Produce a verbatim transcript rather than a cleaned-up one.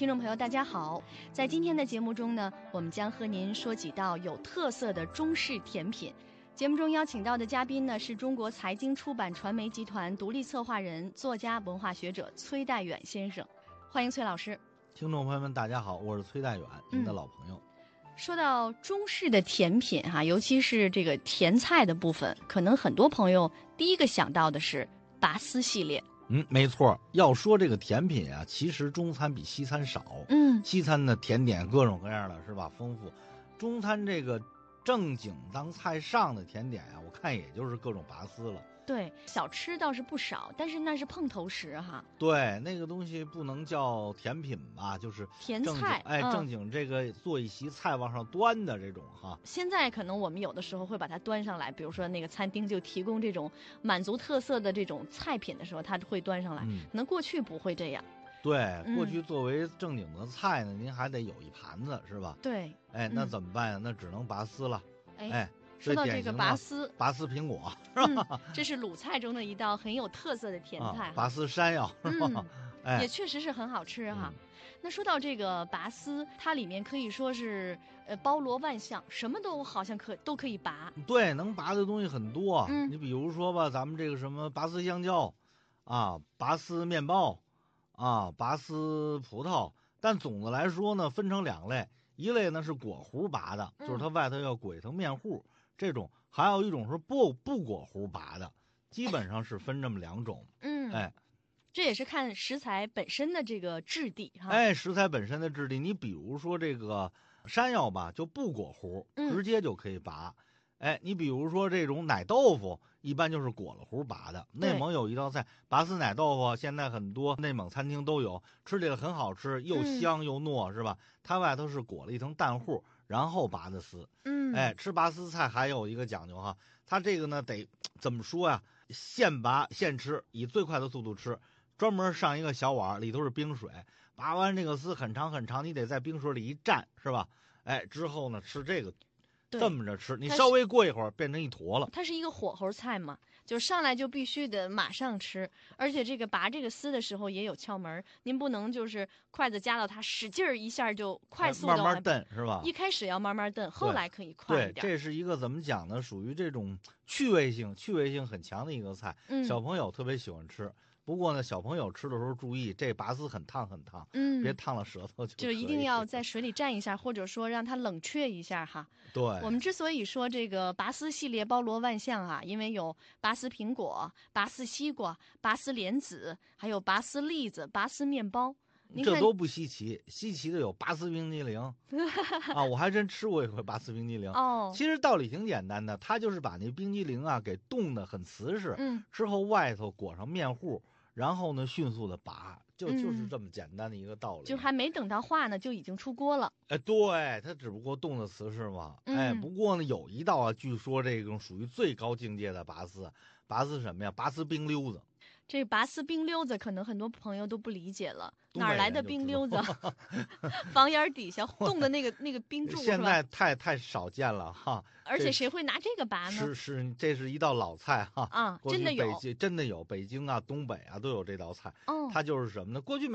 听众朋友大家好，在今天的节目中呢，我们将和您说几道有特色的中式甜品。节目中邀请到的嘉宾呢，是中国财经出版传媒集团独立策划人、作家、文化学者崔代远先生。欢迎崔老师。 听众朋友们大家好，我是崔代远，您的老朋友。 嗯、说到中式的甜品哈，尤其是这个甜菜的部分，可能很多朋友第一个想到的是拔丝系列。 嗯，没错。要说这个甜品啊，其实中餐比西餐少。 嗯， 西餐的甜点各种各样的是吧，丰富。中餐这个正经当菜上的甜点啊，我看也就是各种拔丝了。 对，小吃倒是不少，但是那是碰头食哈。 对，那个东西不能叫甜品吧，就是甜菜。 哎， 嗯、 正经这个做一席菜往上端的这种哈。 现在可能我们有的时候会把它端上来，比如说那个餐厅就提供这种满族特色的这种菜品的时候，它会端上来。 嗯、 可能过去不会这样。 对，过去作为正经的菜呢，嗯、您还得有一盘子是吧？ 对。 哎，那怎么办呀？嗯、那只能拔丝了。 哎。 哎说到这个拔丝， 拔丝苹果是吧、 嗯？这是鲁菜中的一道很有特色的甜菜。 啊、拔丝山药是吧？ 嗯、 哎， 也确实是很好吃哈。 嗯、 那说到这个拔丝，它里面可以说是呃包罗万象，什么都好像可都可以拔。 对，能拔的东西很多。 嗯， 你比如说吧，咱们这个什么拔丝香蕉，啊，拔丝面包，啊，拔丝葡萄。但总的来说呢，分成两类，一类呢是果核拔的，就是它外头要裹一层面糊。这种还有一种是不不裹核拔的，基本上是分这么两种。 嗯， 哎， 这也是看食材本身的这个质地哈。 哎，食材本身的质地，你比如说这个山药吧，就不裹核，直接就可以拔。嗯、哎，你比如说这种奶豆腐，一般就是裹了核拔的。内蒙有一道菜拔丝奶豆腐，现在很多内蒙餐厅都有，吃起来很好吃，又香又糯，嗯、是吧？它外头是裹了一层蛋糊，然后拔的丝。 嗯， 哎，吃拔丝菜还有一个讲究哈，它这个呢得怎么说呀？现拔现吃，以最快的速度吃。专门上一个小碗，里头是冰水，拔完这个丝很长很长，你得在冰水里一蘸，是吧？哎，之后呢吃这个，这么着吃，你稍微过一会儿变成一坨了。 它是一个火候菜嘛，就是上来就必须得马上吃，而且这个拔这个丝的时候也有窍门，您不能就是筷子夹到它，使劲儿一下就快速的、 哎、慢慢炖是吧？ 一开始要慢慢炖，后来可以快一点。 对，这是一个怎么讲呢？属于这种趣味性、趣味性很强的一个菜， 嗯、 小朋友特别喜欢吃。不过呢，小朋友吃的时候注意，这拔丝很烫很烫， 嗯， 别烫了舌头就。 就一定要在水里蘸一下，或者说让它冷却一下哈。 对， 我们之所以说这个拔丝系列包罗万象啊，因为有拔丝苹果、拔丝西瓜、拔丝莲子，还有拔丝栗子、拔丝面包。 这都不稀奇，稀奇的有拔丝冰激凌啊，我还真吃过一回拔丝冰激凌。 哦， 其实道理挺简单的，它就是把那冰激凌啊给冻得很瓷实， 嗯， 之后外头裹上面糊，然后呢迅速的拔，就、 嗯、 就是这么简单的一个道理。 就还没等到化呢，就已经出锅了。 哎，对，它只不过冻得瓷实嘛。 嗯、 哎，不过呢有一道啊，据说这种属于最高境界的拔丝，拔丝什么呀？拔丝冰溜子。 这拔丝冰溜子可能很多朋友都不理解了，哪儿来的冰溜子？房檐底下冻的那个那个冰柱， 现在太太少见了哈。 而且谁会拿这个拔呢？ 是是，这是一道老菜哈。 啊，真的有， 真的有，北京啊、东北啊都有这道菜。 哦， 它就是什么呢？过去。